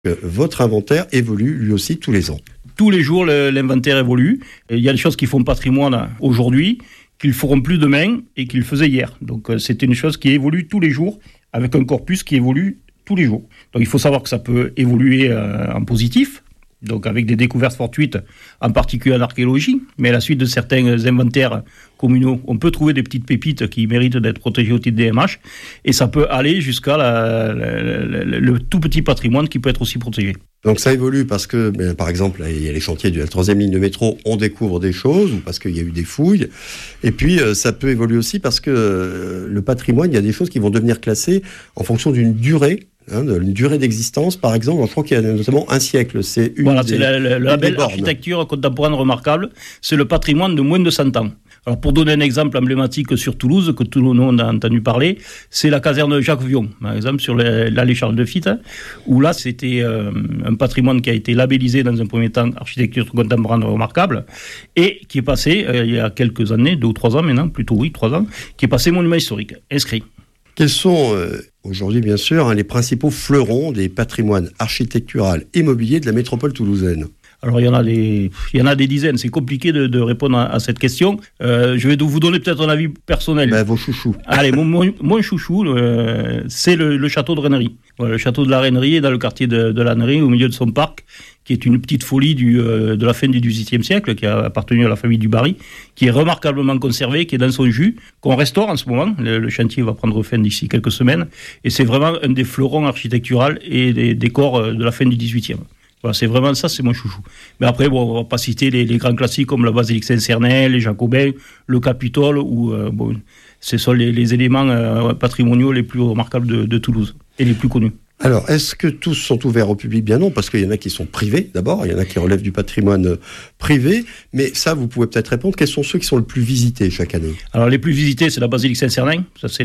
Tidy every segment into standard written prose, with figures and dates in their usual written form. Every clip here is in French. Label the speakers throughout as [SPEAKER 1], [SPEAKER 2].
[SPEAKER 1] Votre inventaire évolue lui aussi tous les ans.
[SPEAKER 2] Tous les jours, l'inventaire évolue. Il y a des choses qui font patrimoine aujourd'hui, qu'ils feront plus demain et qu'ils faisaient hier. Donc c'est une chose qui évolue tous les jours, avec un corpus qui évolue tous les jours. Donc il faut savoir que ça peut évoluer en positif, donc avec des découvertes fortuites, en particulier en archéologie, mais à la suite de certains inventaires communaux, on peut trouver des petites pépites qui méritent d'être protégées au titre des MH, et ça peut aller jusqu'à le tout petit patrimoine qui peut être aussi protégé.
[SPEAKER 1] Donc ça évolue parce que, par exemple, il y a les chantiers de la 3e ligne de métro, on découvre des choses, ou parce qu'il y a eu des fouilles, et puis ça peut évoluer aussi parce que le patrimoine, il y a des choses qui vont devenir classées en fonction d'une durée, une durée d'existence, par exemple. Je crois qu'il y a notamment un siècle. C'est le
[SPEAKER 2] label architecture contemporaine remarquable. C'est le patrimoine de moins de 100 ans. Alors, pour donner un exemple emblématique sur Toulouse, que tout le monde a entendu parler, c'est la caserne Jacques Vion, par exemple, sur l'allée Charles de Fitte, où là, c'était un patrimoine qui a été labellisé dans un premier temps architecture contemporaine remarquable, et qui est passé, il y a quelques années, 2 ou 3 ans maintenant, plutôt 3 ans, qui est passé monument historique, inscrit.
[SPEAKER 1] Quels sont, aujourd'hui bien sûr, les principaux fleurons des patrimoines architectural et immobilier de la métropole toulousaine ?
[SPEAKER 2] Alors il y en a des dizaines, c'est compliqué de répondre à cette question. Je vais vous donner peut-être un avis personnel.
[SPEAKER 1] Vos chouchous.
[SPEAKER 2] Allez, mon chouchou, c'est le château de Rennery. Voilà, le château de la Rennery est dans le quartier de la Rennery, au milieu de son parc, qui est une petite folie de la fin du XVIIIe siècle, qui a appartenu à la famille du Barry, qui est remarquablement conservé, qui est dans son jus, qu'on restaure en ce moment. Le chantier va prendre fin d'ici quelques semaines, et c'est vraiment un des fleurons architecturaux et des décors de la fin du XVIIIe. Voilà, c'est vraiment ça, c'est mon chouchou. Mais après, on va pas citer les grands classiques comme la basilique Saint-Cernin, les Jacobins, le Capitole, ou ce sont les éléments patrimoniaux les plus remarquables de Toulouse et les plus connus.
[SPEAKER 1] Alors, est-ce que tous sont ouverts au public ? Bien non, parce qu'il y en a qui sont privés, d'abord, il y en a qui relèvent du patrimoine privé, mais ça, vous pouvez peut-être répondre, quels sont ceux qui sont le plus visités chaque année ?
[SPEAKER 2] Alors, les plus visités, c'est la basilique Saint-Cernin, ça c'est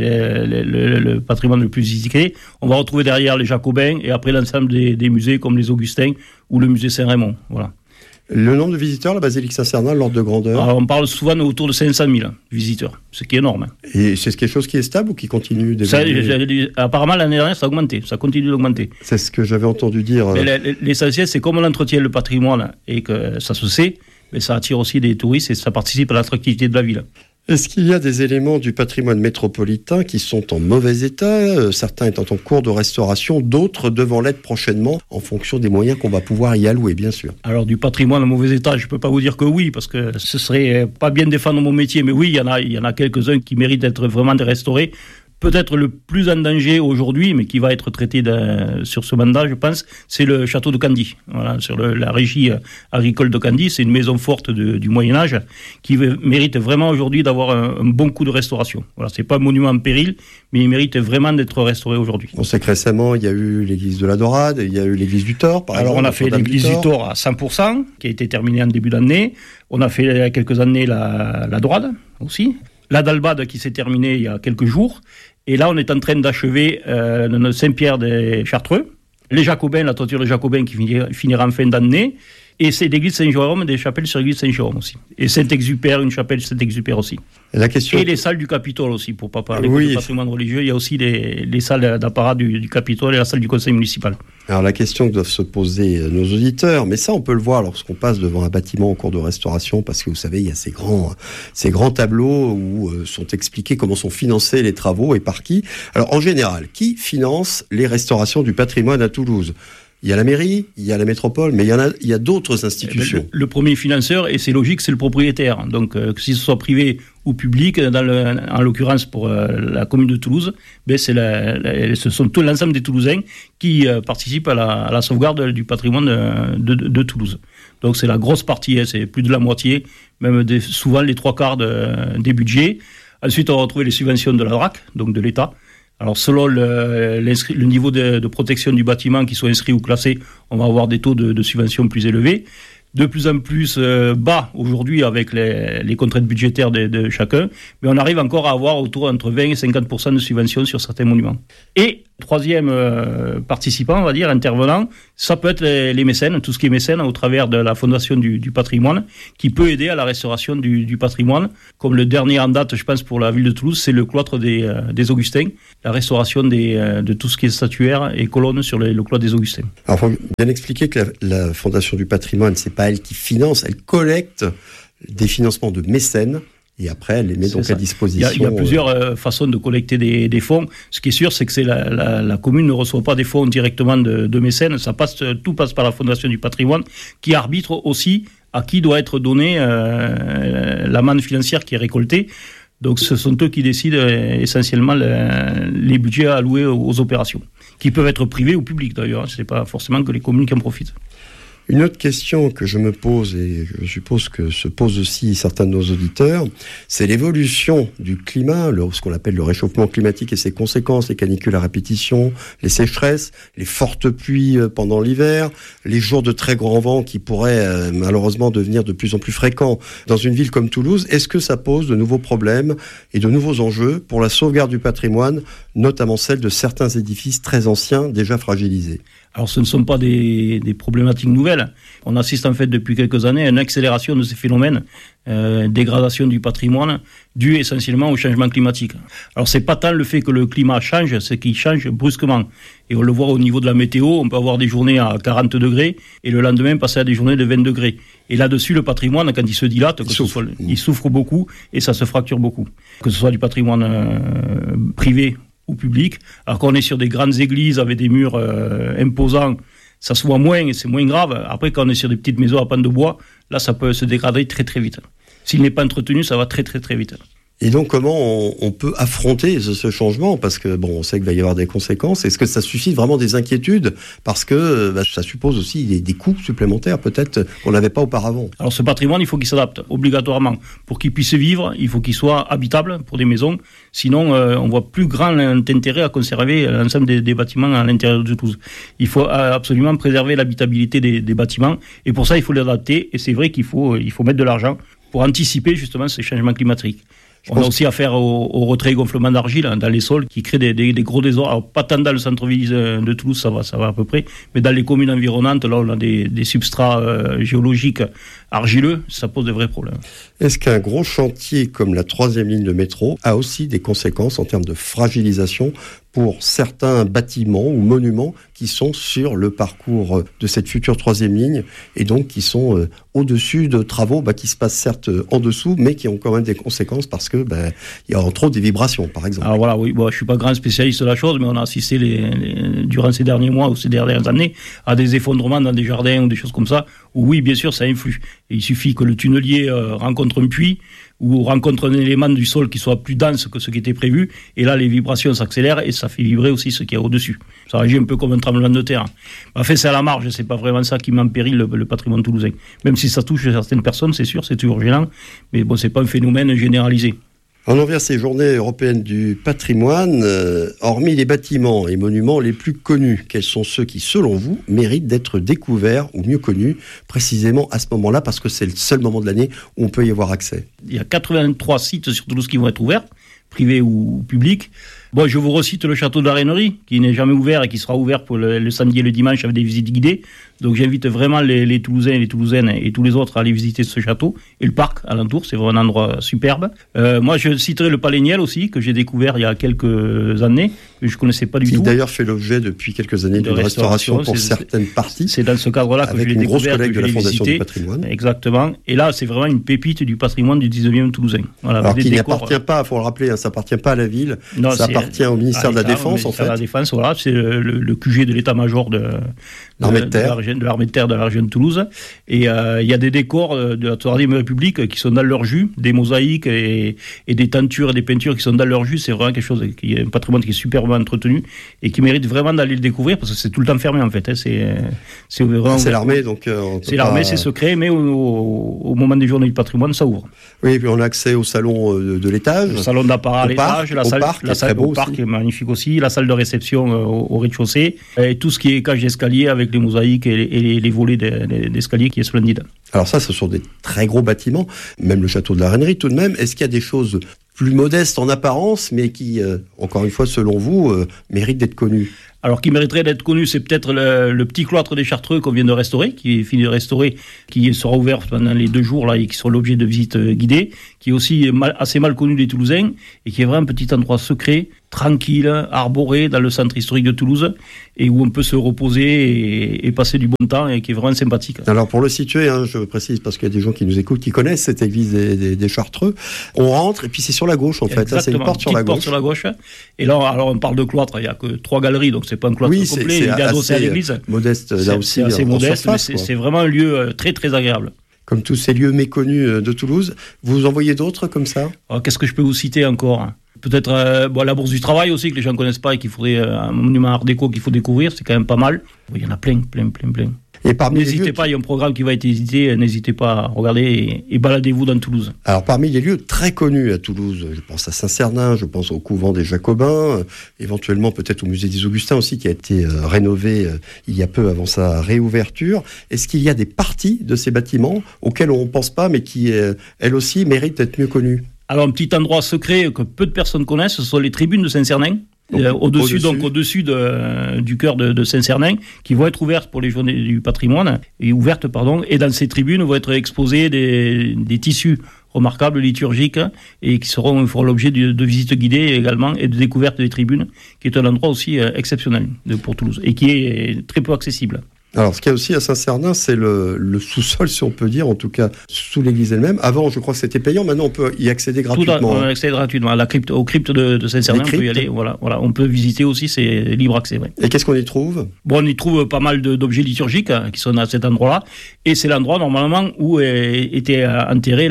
[SPEAKER 2] le patrimoine le plus visité. On va retrouver derrière les Jacobins, et après l'ensemble des musées comme les Augustins ou le musée Saint-Raymond, voilà.
[SPEAKER 1] Le nombre de visiteurs, la basilique Saint-Cernin, l'ordre de grandeur ?
[SPEAKER 2] Alors, on parle souvent autour de 500 000 visiteurs, ce qui est énorme.
[SPEAKER 1] Et c'est quelque chose qui est stable ou qui continue d'évoluer ?
[SPEAKER 2] Apparemment, l'année dernière, ça a augmenté, ça continue d'augmenter.
[SPEAKER 1] C'est ce que j'avais entendu dire.
[SPEAKER 2] Mais l'essentiel, c'est comme on entretient le patrimoine et que ça se sait, mais ça attire aussi des touristes et ça participe à l'attractivité de la ville.
[SPEAKER 1] Est-ce qu'il y a des éléments du patrimoine métropolitain qui sont en mauvais état, certains étant en cours de restauration, d'autres devant l'être prochainement, en fonction des moyens qu'on va pouvoir y allouer, bien sûr ?
[SPEAKER 2] Alors, du patrimoine en mauvais état, je ne peux pas vous dire que oui, parce que ce serait pas bien défendre mon métier, mais oui, il y en a quelques-uns qui méritent d'être vraiment restaurés. Peut-être le plus en danger aujourd'hui, mais qui va être traité sur ce mandat, je pense, c'est le château de Candy. Voilà, sur la régie agricole de Candy, c'est une maison forte du Moyen-Âge qui mérite vraiment aujourd'hui d'avoir un bon coup de restauration. Voilà, c'est pas un monument en péril, mais il mérite vraiment d'être restauré aujourd'hui.
[SPEAKER 1] On sait que récemment, il y a eu l'église de la Dorade, il y a eu l'église du Thor, par exemple.
[SPEAKER 2] Alors, on a fait l'église du Thor à 100%, qui a été terminée en début d'année. On a fait il y a quelques années la Dorade aussi. La Dalbade qui s'est terminée il y a quelques jours. Et là, on est en train d'achever Saint-Pierre des Chartreux, les Jacobins, la toiture des Jacobins qui finira en fin d'année. Et c'est l'église Saint-Jérôme, des chapelles sur l'église Saint-Jérôme aussi. Et Saint-Exupère, une chapelle Saint-Exupère aussi. Et les salles du Capitole aussi, pour ne pas parler du patrimoine religieux. Il y a aussi les salles d'apparat du Capitole et la salle du conseil municipal.
[SPEAKER 1] Alors la question que doivent se poser nos auditeurs, mais ça on peut le voir lorsqu'on passe devant un bâtiment en cours de restauration, parce que vous savez, il y a ces grands tableaux où sont expliqués comment sont financés les travaux et par qui. Alors en général, qui finance les restaurations du patrimoine à Toulouse ? Il y a la mairie, il y a la métropole, mais il y a d'autres institutions.
[SPEAKER 2] Le premier financeur, et c'est logique, c'est le propriétaire. Donc, que ce soit privé ou public, en l'occurrence pour la commune de Toulouse, ce sont tout l'ensemble des Toulousains qui participent à la sauvegarde du patrimoine de Toulouse. Donc, c'est la grosse partie, c'est plus de la moitié, même souvent les 3/4 des budgets. Ensuite, on va retrouver les subventions de la DRAC, donc de l'État. Alors, selon le niveau de protection du bâtiment qui soit inscrit ou classé, on va avoir des taux de subvention plus élevés. De plus en plus bas aujourd'hui avec les contraintes budgétaires de chacun, mais on arrive encore à avoir autour entre 20 et 50% de subventions sur certains monuments. Et Troisième participant, on va dire, intervenant, ça peut être les mécènes, tout ce qui est mécène au travers de la Fondation du patrimoine, qui peut aider à la restauration du patrimoine. Comme le dernier en date, je pense, pour la ville de Toulouse, c'est le cloître des Augustins, la restauration de tout ce qui est statuaire et colonnes sur le cloître des Augustins.
[SPEAKER 1] Alors, il faut bien expliquer que la Fondation du patrimoine, c'est pas elle qui finance, elle collecte des financements de mécènes. Et après, elle les met donc à disposition.
[SPEAKER 2] Il y a plusieurs façons de collecter des fonds. Ce qui est sûr, c'est que la commune ne reçoit pas des fonds directement de mécènes. Tout passe par la Fondation du patrimoine, qui arbitre aussi à qui doit être donnée la manne financière qui est récoltée. Donc ce sont eux qui décident essentiellement les budgets alloués aux opérations, qui peuvent être privés ou publics d'ailleurs. Ce n'est pas forcément que les communes qui en profitent.
[SPEAKER 1] Une autre question que je me pose, et je suppose que se posent aussi certains de nos auditeurs, c'est l'évolution du climat, ce qu'on appelle le réchauffement climatique et ses conséquences, les canicules à répétition, les sécheresses, les fortes pluies pendant l'hiver, les jours de très grands vents qui pourraient malheureusement devenir de plus en plus fréquents dans une ville comme Toulouse. Est-ce que ça pose de nouveaux problèmes et de nouveaux enjeux pour la sauvegarde du patrimoine, notamment celle de certains édifices très anciens déjà fragilisés ?
[SPEAKER 2] Alors ce ne sont pas des problématiques nouvelles. On assiste en fait depuis quelques années à une accélération de ces phénomènes, dégradation du patrimoine, due essentiellement au changement climatique. Alors c'est pas tant le fait que le climat change, c'est qu'il change brusquement. Et on le voit au niveau de la météo, on peut avoir des journées à 40 degrés et le lendemain passer à des journées de 20 degrés. Et là-dessus, le patrimoine, quand il se dilate, il souffre beaucoup et ça se fracture beaucoup. Que ce soit du patrimoine privé ou public. Alors qu'on est sur des grandes églises avec des murs imposants, ça se voit moins et c'est moins grave. Après, quand on est sur des petites maisons à pans de bois, là, ça peut se dégrader très très vite. S'il n'est pas entretenu, ça va très très très vite.
[SPEAKER 1] Et donc, comment on peut affronter ce changement ? Parce que, on sait qu'il va y avoir des conséquences. Est-ce que ça suscite vraiment des inquiétudes ? Parce que ça suppose aussi des coûts supplémentaires, peut-être, qu'on n'avait pas auparavant.
[SPEAKER 2] Alors, ce patrimoine, il faut qu'il s'adapte, obligatoirement. Pour qu'il puisse vivre, il faut qu'il soit habitable pour des maisons. Sinon, on voit plus grand intérêt à conserver l'ensemble des bâtiments à l'intérieur de Toulouse. Il faut absolument préserver l'habitabilité des bâtiments. Et pour ça, il faut l'adapter. Et c'est vrai qu'il faut mettre de l'argent pour anticiper, justement, ces changements climatiques. On a aussi affaire au retrait et gonflement d'argile dans les sols qui créent des gros désordres. Alors, pas tant dans le centre-ville de Toulouse, ça va à peu près, mais dans les communes environnantes, là, on a des substrats géologiques argileux, ça pose de vrais problèmes.
[SPEAKER 1] Est-ce qu'un gros chantier comme la 3e ligne de métro a aussi des conséquences en termes de fragilisation pour certains bâtiments ou monuments qui sont sur le parcours de cette future 3e ligne et donc qui sont au-dessus de travaux qui se passent certes en dessous, mais qui ont quand même des conséquences parce que il y a entre autres des vibrations, par exemple.
[SPEAKER 2] Alors voilà, oui, je suis pas grand spécialiste de la chose, mais on a assisté durant ces derniers mois ou ces dernières années à des effondrements dans des jardins ou des choses comme ça, où oui, bien sûr, ça influe. Et il suffit que le tunnelier rencontre un puits ou rencontre un élément du sol qui soit plus dense que ce qui était prévu, et là les vibrations s'accélèrent et ça fait vibrer aussi ce qu'il y a au-dessus. Ça réagit un peu comme un tremblement de terre. En fait, c'est à la marge, c'est pas vraiment ça qui met en péril le patrimoine toulousain. Même si ça touche certaines personnes, c'est sûr, c'est toujours gênant, mais c'est pas un phénomène généralisé.
[SPEAKER 1] On en vient à ces journées européennes du patrimoine. Hormis les bâtiments et monuments les plus connus, quels sont ceux qui, selon vous, méritent d'être découverts ou mieux connus, précisément à ce moment-là, parce que c'est le seul moment de l'année où on peut y avoir accès ?
[SPEAKER 2] Il y a 83 sites sur Toulouse qui vont être ouverts, privés ou publics. Je vous recite le château de la Rainerie, qui n'est jamais ouvert et qui sera ouvert pour le samedi et le dimanche avec des visites guidées. Donc j'invite vraiment les Toulousains et les Toulousaines et tous les autres à aller visiter ce château. Et le parc alentour, c'est vraiment un endroit superbe. Moi, je citerai le Palais Niel aussi, que j'ai découvert il y a quelques années, que je ne connaissais pas du tout.
[SPEAKER 1] Qui d'ailleurs fait l'objet depuis quelques années d'une restauration pour certaines parties.
[SPEAKER 2] C'est dans ce cadre-là que je l'ai découvert,
[SPEAKER 1] avec une grosse collègue de la Fondation
[SPEAKER 2] visité.
[SPEAKER 1] du patrimoine.
[SPEAKER 2] Exactement. Et là, c'est vraiment une pépite du patrimoine du 19e toulousain. Voilà,
[SPEAKER 1] alors qui n'appartient pas, il faut le rappeler, ça n'appartient pas à la ville, non, ça appartient au ministère de la Défense, en fait.
[SPEAKER 2] La Défense, voilà, c'est le QG de l'état-major de l'armée de terre de la région de Toulouse. Et il y a des décors de la 3e République qui sont dans leur jus, des mosaïques et des tentures et des peintures qui sont dans leur jus. C'est vraiment quelque chose qui est un patrimoine qui est superbement entretenu et qui mérite vraiment d'aller le découvrir parce que c'est tout le temps fermé en fait. C'est vraiment.
[SPEAKER 1] C'est l'armée, donc.
[SPEAKER 2] C'est l'armée, c'est secret, mais au moment des journées du patrimoine, ça ouvre.
[SPEAKER 1] Oui, et puis on a accès au salon de l'étage.
[SPEAKER 2] Le salon d'apparat à l'étage, la salle au parc est magnifique aussi, la salle de réception au rez-de-chaussée, et tout ce qui est cage d'escalier avec les mosaïques et les volets d'escalier qui est splendide.
[SPEAKER 1] Alors ça, ce sont des très gros bâtiments, même le château de la Rainerie tout de même. Est-ce qu'il y a des choses plus modeste en apparence, mais qui, encore une fois, selon vous, mérite d'être connu.
[SPEAKER 2] Alors, qui mériterait d'être connu, c'est peut-être le petit cloître des Chartreux qu'on vient de restaurer, qui est fini de restaurer, qui sera ouvert pendant les 2 jours là et qui sera l'objet de visites guidées, qui est aussi assez mal connu des Toulousains et qui est vraiment un petit endroit secret, tranquille, arboré dans le centre historique de Toulouse et où on peut se reposer et passer du bon temps et qui est vraiment sympathique.
[SPEAKER 1] Alors pour le situer, je précise parce qu'il y a des gens qui nous écoutent qui connaissent cette église des Chartreux. On rentre et puis c'est sur la gauche en fait.
[SPEAKER 2] Exactement,
[SPEAKER 1] c'est une porte sur la gauche.
[SPEAKER 2] Porte sur la gauche. Et là, alors on parle de cloître, il n'y a que 3 galeries, donc c'est pas un cloître complet. Il est adossé à l'église.
[SPEAKER 1] Modeste, là aussi.
[SPEAKER 2] C'est assez modeste,
[SPEAKER 1] surface,
[SPEAKER 2] mais c'est vraiment un lieu très très agréable.
[SPEAKER 1] Comme tous ces lieux méconnus de Toulouse, vous en voyez d'autres comme ça ?
[SPEAKER 2] Alors, qu'est-ce que je peux vous citer encore ? Peut-être la Bourse du Travail aussi, que les gens ne connaissent pas et qu'il faudrait un monument art déco qu'il faut découvrir, c'est quand même pas mal. Il y en a plein.
[SPEAKER 1] Et parmi
[SPEAKER 2] n'hésitez pas, il y a un programme qui va être édité, n'hésitez pas à regarder et baladez-vous dans Toulouse.
[SPEAKER 1] Alors parmi les lieux très connus à Toulouse, je pense à Saint-Cernin, je pense au couvent des Jacobins, éventuellement peut-être au musée des Augustins aussi qui a été rénové il y a peu avant sa réouverture. Est-ce qu'il y a des parties de ces bâtiments auxquelles on ne pense pas mais qui, elles aussi, méritent d'être mieux connues ?
[SPEAKER 2] Alors un petit endroit secret que peu de personnes connaissent, ce sont les tribunes de Saint-Cernin. Au-dessus du cœur de Saint-Cernin, qui vont être ouvertes pour les journées du patrimoine, et dans ces tribunes vont être exposés des tissus remarquables liturgiques et qui feront l'objet de visites guidées également et de découvertes des tribunes, qui est un endroit aussi exceptionnel pour Toulouse et qui est très peu accessible.
[SPEAKER 1] Alors, ce qu'il y a aussi à Saint-Cernin, c'est le sous-sol, si on peut dire, en tout cas, sous l'église elle-même. Avant, je crois que c'était payant. Maintenant, on peut y accéder gratuitement.
[SPEAKER 2] On accède gratuitement. Aux cryptes de Saint-Cernin, on peut y aller. Voilà. On peut visiter aussi, c'est libre accès. Ouais.
[SPEAKER 1] Et qu'est-ce qu'on y trouve ?
[SPEAKER 2] On y trouve pas mal d'objets liturgiques qui sont à cet endroit-là. Et c'est l'endroit, normalement, où était enterré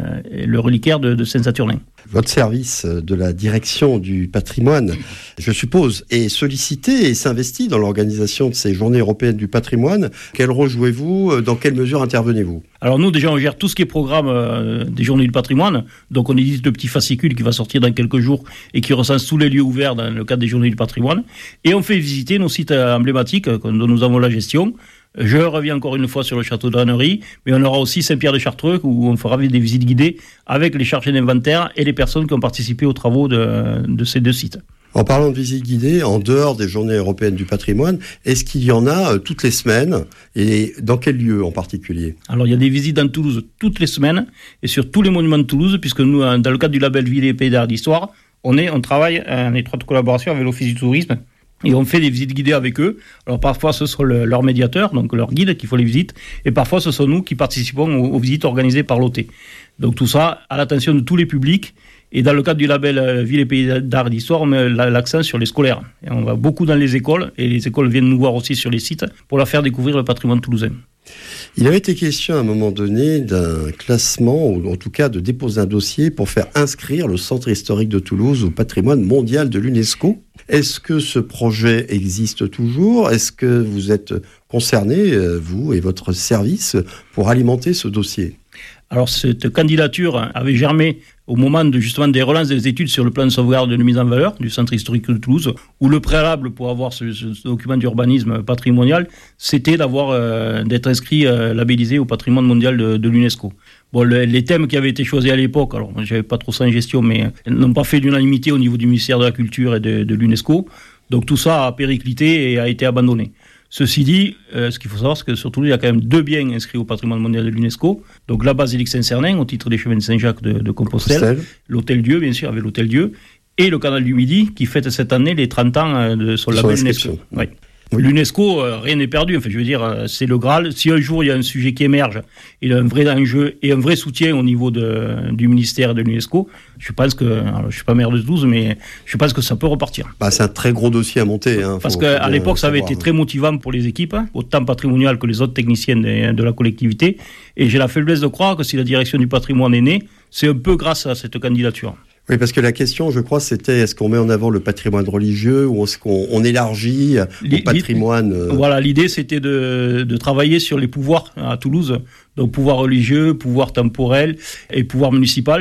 [SPEAKER 2] le reliquaire de Saint-Saturnin.
[SPEAKER 1] Votre service de la direction du patrimoine, je suppose, est sollicité et s'investit dans l'organisation de ces journées européennes du patrimoine. Quel rôle jouez-vous ? Dans quelle mesure intervenez-vous ?
[SPEAKER 2] Alors nous, déjà, on gère tout ce qui est programme des journées du patrimoine. Donc on édite le petit fascicule qui va sortir dans quelques jours et qui recense tous les lieux ouverts dans le cadre des journées du patrimoine. Et on fait visiter nos sites emblématiques dont nous avons la gestion. Je reviens encore une fois sur le château de Rannery, mais on aura aussi Saint-Pierre-de-Chartreux où on fera des visites guidées avec les chargés d'inventaire et les personnes qui ont participé aux travaux de ces 2 sites.
[SPEAKER 1] En parlant de visites guidées, en dehors des journées européennes du patrimoine, est-ce qu'il y en a toutes les semaines et dans quel lieu en particulier ?
[SPEAKER 2] Alors il y a des visites dans Toulouse toutes les semaines et sur tous les monuments de Toulouse, puisque nous, dans le cadre du label Ville et Pays d'Art d'Histoire, on travaille en étroite collaboration avec l'Office du tourisme. Et on fait des visites guidées avec eux. Alors parfois ce sont leurs médiateurs, donc leurs guides qui font les visites, et parfois ce sont nous qui participons aux visites organisées par l'OT. Donc tout ça à l'attention de tous les publics. Et dans le cadre du label Ville et Pays d'Art d'Histoire, on met l'accent sur les scolaires. Et on va beaucoup dans les écoles, et les écoles viennent nous voir aussi sur les sites pour leur faire découvrir le patrimoine toulousain.
[SPEAKER 1] Il avait été question à un moment donné d'un classement, ou en tout cas de déposer un dossier pour faire inscrire le centre historique de Toulouse au patrimoine mondial de l'UNESCO. Est-ce que ce projet existe toujours ? Est-ce que vous êtes concerné, vous et votre service, pour alimenter ce dossier ?
[SPEAKER 2] Alors cette candidature avait germé au moment justement des relances des études sur le plan de sauvegarde et de mise en valeur du centre historique de Toulouse, où le préalable pour avoir ce document d'urbanisme patrimonial, c'était d'être inscrit, labellisé au patrimoine mondial de l'UNESCO. Bon, les thèmes qui avaient été choisis à l'époque, alors j'avais pas trop ça en gestion, mais n'ont pas fait l'unanimité au niveau du ministère de la Culture et de l'UNESCO. Donc tout ça a périclité et a été abandonné. Ceci dit, ce qu'il faut savoir, c'est que sur Toulouse, il y a quand même 2 biens inscrits au patrimoine mondial de l'UNESCO. Donc la basilique Saint-Cernin, au titre des chemins de Saint-Jacques de Compostelle, l'Hôtel-Dieu, bien sûr, avec l'Hôtel-Dieu, et le canal du Midi, qui fête cette année les 30 ans de son label UNESCO. Oui. L'UNESCO, rien n'est perdu. Enfin, je veux dire, c'est le Graal. Si un jour il y a un sujet qui émerge, il y a un vrai enjeu et un vrai soutien au niveau du ministère de l'UNESCO, je pense que, alors, je suis pas maire de Toulouse, mais je pense que ça peut repartir.
[SPEAKER 1] C'est un très gros dossier à monter.
[SPEAKER 2] Parce qu'à l'époque, ça avait été très motivant pour les équipes, autant patrimoniales que les autres techniciens de la collectivité. Et j'ai la faiblesse de croire que si la direction du patrimoine est née, c'est un peu grâce à cette candidature.
[SPEAKER 1] Oui, parce que la question, je crois, c'était est-ce qu'on met en avant le patrimoine religieux ou est-ce qu'on élargit au patrimoine
[SPEAKER 2] Voilà, l'idée, c'était de travailler sur les pouvoirs à Toulouse, donc pouvoir religieux, pouvoir temporel et pouvoir municipal.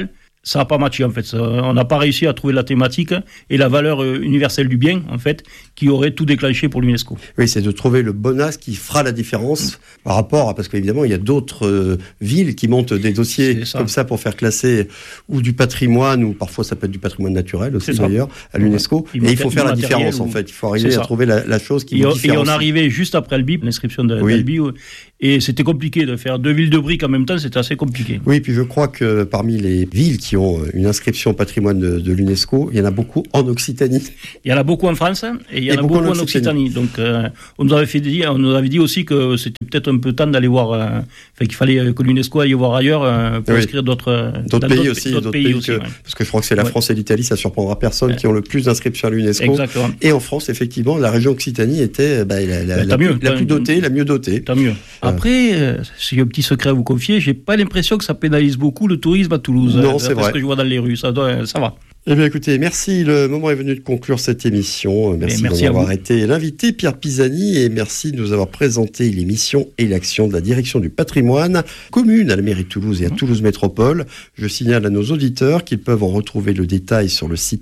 [SPEAKER 2] ça n'a pas matché en fait. On n'a pas réussi à trouver la thématique et la valeur universelle du bien en fait qui aurait tout déclenché pour l'UNESCO.
[SPEAKER 1] Oui, c'est de trouver le bon axe qui fera la différence par rapport à, parce qu'évidemment il y a d'autres villes qui montent des dossiers comme ça pour faire classer ou du patrimoine ou parfois ça peut être du patrimoine naturel aussi d'ailleurs à l'UNESCO. Et il faut faire la différence en fait. Il faut arriver à trouver la chose qui nous différencie.
[SPEAKER 2] Et on arrivait juste après Albi, l'inscription d'Albi. Et c'était compliqué de faire 2 villes de briques en même temps, c'était assez compliqué.
[SPEAKER 1] Oui, puis je crois que parmi les villes qui ont une inscription au patrimoine de l'UNESCO, il y en a beaucoup en Occitanie.
[SPEAKER 2] Il y en a beaucoup en France et il y en a beaucoup en Occitanie. Donc on nous avait dit aussi que c'était peut-être un peu temps d'aller voir, qu'il fallait que l'UNESCO aille voir ailleurs pour inscrire d'autres
[SPEAKER 1] pays aussi. Parce que je crois que c'est la France et l'Italie, ça surprendra personne, qui ont le plus d'inscriptions à l'UNESCO.
[SPEAKER 2] Exactement.
[SPEAKER 1] Et en France, effectivement, la région Occitanie était la plus dotée, la mieux dotée.
[SPEAKER 2] Tant mieux. Après, j'ai un petit secret à vous confier, j'ai pas l'impression que ça pénalise beaucoup le tourisme à Toulouse.
[SPEAKER 1] Non, c'est vrai.
[SPEAKER 2] Parce que je vois dans les rues, ça va.
[SPEAKER 1] Eh bien écoutez, merci, le moment est venu de conclure cette émission. Merci d'avoir été l'invité Pierre Pisani et merci de nous avoir présenté l'émission et l'action de la direction du patrimoine commune à la mairie de Toulouse et à Toulouse Métropole. Je signale à nos auditeurs qu'ils peuvent en retrouver le détail sur le site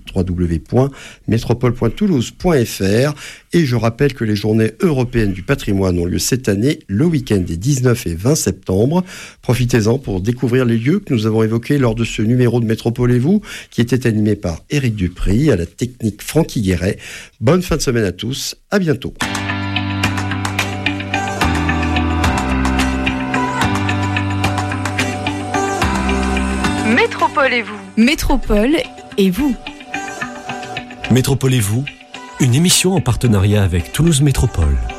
[SPEAKER 1] www.métropole.toulouse.fr et je rappelle que les journées européennes du patrimoine ont lieu cette année le week-end des 19 et 20 septembre. Profitez-en pour découvrir les lieux que nous avons évoqués lors de ce numéro de Métropole et vous qui était animé par Éric Dupry, à la technique Francky Guéret. Bonne fin de semaine à tous, à bientôt.
[SPEAKER 3] Métropole et vous.
[SPEAKER 4] Métropole et vous.
[SPEAKER 5] Métropole et vous, une émission en partenariat avec Toulouse Métropole.